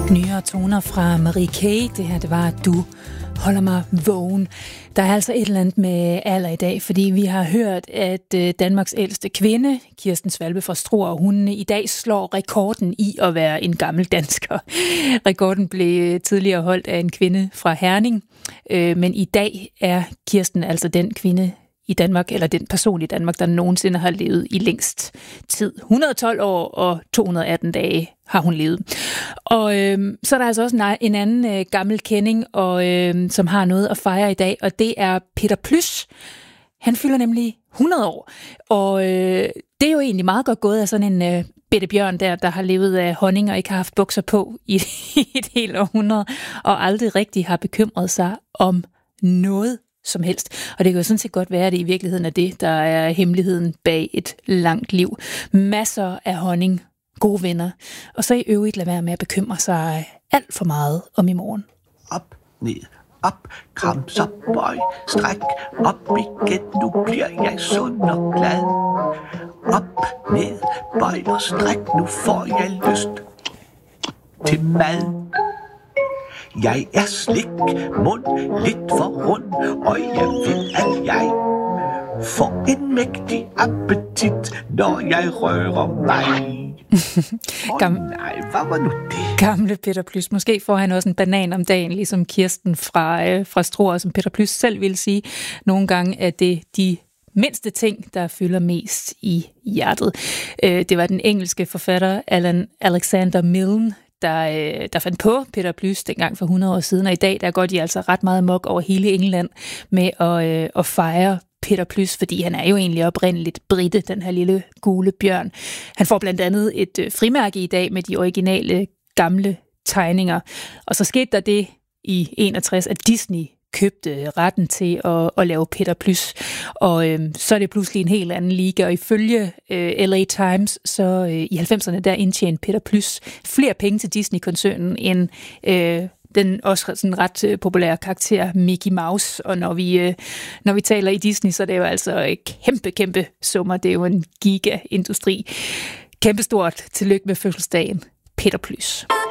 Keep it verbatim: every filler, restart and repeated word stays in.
Nyere toner fra Marie Kay. Det her, det var, at du holder mig vågen. Der er altså et eller andet med alder i dag, fordi vi har hørt, at Danmarks ældste kvinde, Kirsten Svalbe fra Struer, hun i dag slår rekorden i at være en gammel dansker. Rekorden blev tidligere holdt af en kvinde fra Herning, men i dag er Kirsten altså den kvinde i Danmark, eller den person i Danmark, der nogensinde har levet i længst tid. et hundrede og tolv år og to hundrede og atten dage har hun levet. Og øh, så er der altså også en, en anden øh, gammel kending, og, øh, som har noget at fejre i dag, og det er Peter Plys. Han fylder nemlig hundrede år, og øh, det er jo egentlig meget godt gået af sådan en øh, bitte bjørn der, der har levet af honning og ikke har haft bukser på i, i et helt århundrede, og aldrig rigtig har bekymret sig om noget som helst. Og det kan jo sådan set godt være, at det i virkeligheden er det, der er hemmeligheden bag et langt liv. Masser af honning, gode venner, og så i øvrigt lade være med at bekymre sig alt for meget om i morgen. Op, ned, op, kram, så bøj, stræk, op igen, nu bliver jeg sund og glad. Op, ned, bøj og stræk, nu får jeg lyst til mad. Jeg er slik, mund lidt for rund, og jeg ved, at jeg får en mægtig appetit, når jeg rører mig. Gam- oh, nej, hvad var nu det? Gamle Peter Plys. Måske får han også en banan om dagen, ligesom Kirsten fra, øh, fra Struer, som Peter Plys selv ville sige. Nogle gange er det de mindste ting, der fylder mest i hjertet. Øh, det var den engelske forfatter Alan Alexander Milne, Der, der fandt på Peter Plys dengang for hundrede år siden, og i dag der går de altså ret meget mok over hele England med at, øh, at fejre Peter Plys, fordi han er jo egentlig oprindeligt brite, den her lille gule bjørn. Han får blandt andet et øh, frimærke i dag med de originale gamle tegninger, og så skete der det i enogtres, at Disney købte retten til at, at lave Peter Plys, og øh, så er det pludselig en helt anden liga, og ifølge øh, L A Times, så øh, i halvfemserne, der indtjente Peter Plys flere penge til Disney-koncernen, end øh, den også sådan ret øh, populære karakter Mickey Mouse, og når vi, øh, når vi taler i Disney, så er det jo altså kæmpe, kæmpe summer, det er jo en giga-industri. Kæmpestort tillykke med fødselsdagen, Peter Plys.